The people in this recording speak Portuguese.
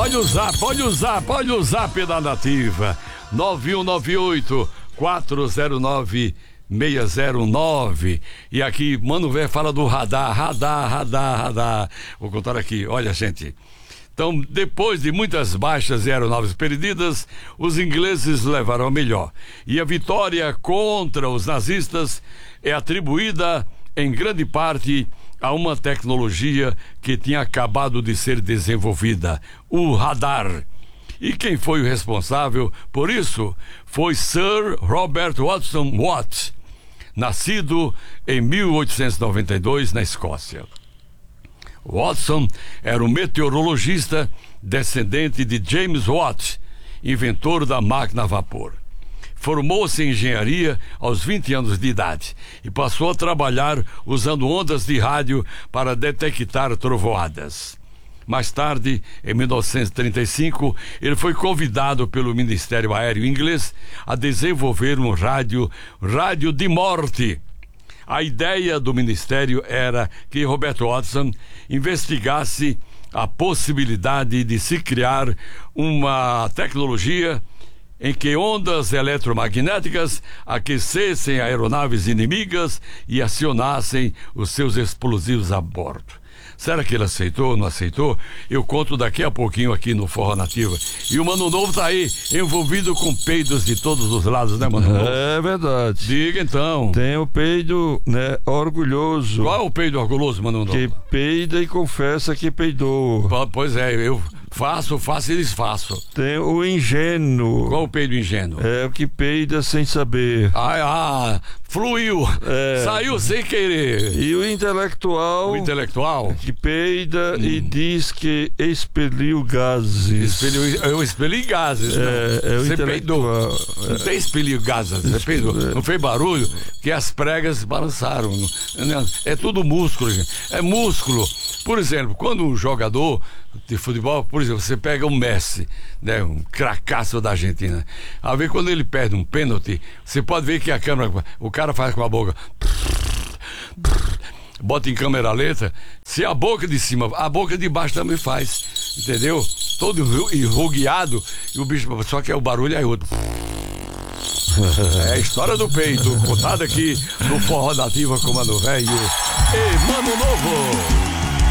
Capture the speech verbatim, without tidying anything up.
Pode usar, pode usar, pode usar pela Nativa. nove um nove oito, quatro zero nove, seis zero nove. E aqui, Mano Vé fala do radar, radar, radar, radar. Vou contar aqui, olha, gente. Então, depois de muitas baixas e aeronaves perdidas, os ingleses levaram a melhor. E a vitória contra os nazistas é atribuída, em grande parte, a uma tecnologia que tinha acabado de ser desenvolvida, o radar. E quem foi o responsável por isso foi Sir Robert Watson Watt, nascido em mil oitocentos e noventa e dois na Escócia. Watson era um meteorologista descendente de James Watt, inventor da máquina a vapor. Formou-se em engenharia aos vinte anos de idade e passou a trabalhar usando ondas de rádio para detectar trovoadas. Mais tarde, em mil novecentos e trinta e cinco, ele foi convidado pelo Ministério Aéreo inglês a desenvolver um rádio, rádio de morte. A ideia do Ministério era que Robert Watson investigasse a possibilidade de se criar uma tecnologia em que ondas eletromagnéticas aquecessem aeronaves inimigas e acionassem os seus explosivos a bordo. Será que ele aceitou ou não aceitou? Eu conto daqui a pouquinho aqui no Forró Nativa. E o Mano Novo tá aí, envolvido com peidos de todos os lados, né, Mano Novo? É verdade. Diga então. Tem o peido, né, orgulhoso. Qual é o peido orgulhoso, Mano Novo? Que peida e confessa que peidou. Pois é, eu faço, faço e desfaço. Tem o ingênuo. Qual o peido ingênuo? É o que peida sem saber. Ah, ah fluiu. É. Saiu sem querer. E o intelectual. O intelectual? Que peida hum. e diz que expeliu gases. Expeliu, eu expeli gases. É, é o Você intelectual. Peidou. Não tem expeliu gases. Você peidou. Não fez barulho, que as pregas balançaram. É tudo músculo, gente. É músculo. Por exemplo, quando um jogador de futebol, por exemplo, você pega um Messi, né, um cracaço da Argentina. A ver, quando ele perde um pênalti, você pode ver que a câmera, o cara faz com a boca, bota em câmera lenta. Se a boca de cima, a boca de baixo também faz, entendeu? Todo enrugueado, e o bicho, só que é o barulho é outro. É a história do peito, contada aqui no Forró Nativa com Mano Velho e Mano Novo.